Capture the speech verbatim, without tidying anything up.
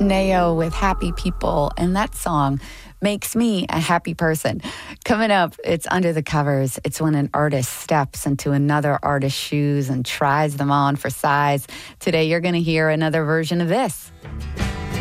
Neo with Happy People, and that song makes me a happy person. Coming up, it's Under the Covers. It's when an artist steps into another artist's shoes and tries them on for size. Today, you're going to hear another version of this.